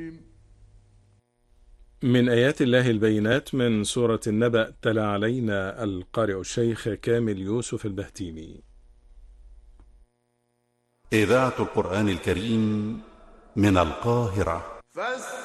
من آيات الله البينات من سورة النبأ، تلا علينا القارئ الشيخ كامل يوسف البهتيمي. إذاعة القرآن الكريم من القاهرة.